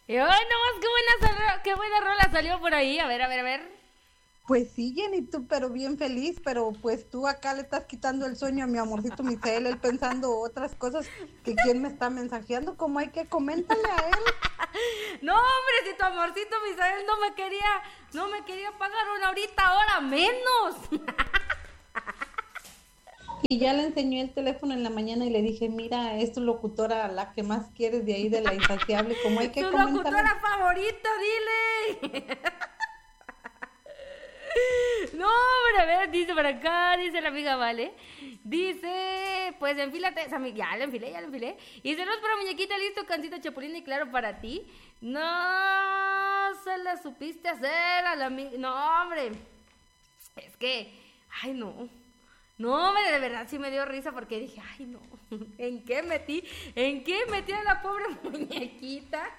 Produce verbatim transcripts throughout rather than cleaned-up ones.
Y ay, nomás qué buena, sal- qué buena rola salió por ahí. A ver, a ver, a ver. Pues sí, Jenny, tú, pero bien feliz, pero pues tú acá le estás quitando el sueño a mi amorcito Misael, él pensando otras cosas que quién me está mensajeando, como hay que coméntale a él. No, hombre, si tu amorcito Misael no me quería, no me quería pagar una horita, ahora menos. Y ya le enseñé el teléfono en la mañana y le dije, mira, es tu locutora la que más quieres de ahí de la insaciable, como hay que Tu comentarle. locutora favorita, dile. No, hombre, a ver, dice por acá, dice la amiga Vale. Dice, pues enfílate, o sea, mi- ya le enfilé, ya le enfilé. Y dice, no es para muñequita, listo, cancita chapulín y claro para ti. No se la supiste hacer a la amiga. No, hombre, es que, ay, no. No, hombre, de verdad sí me dio risa porque dije, ay, no. ¿En qué metí? ¿En qué metí a la pobre muñequita?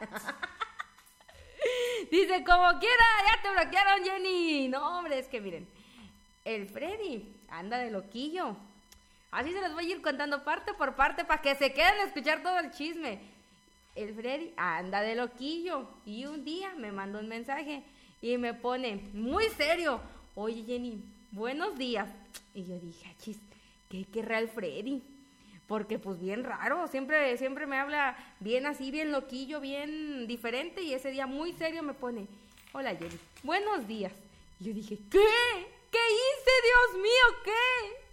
Dice, como quiera, ya te bloquearon, Jenny. No, hombre, es que miren, el Freddy anda de loquillo. Así se los voy a ir contando parte por parte para que se queden a escuchar todo el chisme. El Freddy anda de loquillo y un día me mandó un mensaje y me pone muy serio, oye Jenny, buenos días. Y yo dije, chis, ¿qué querrá el Freddy? Porque pues bien raro, siempre, siempre me habla bien así, bien loquillo, bien diferente y ese día muy serio me pone, hola Jenny, buenos días. Y yo dije, ¿qué? ¿Qué hice, Dios mío? ¿Qué?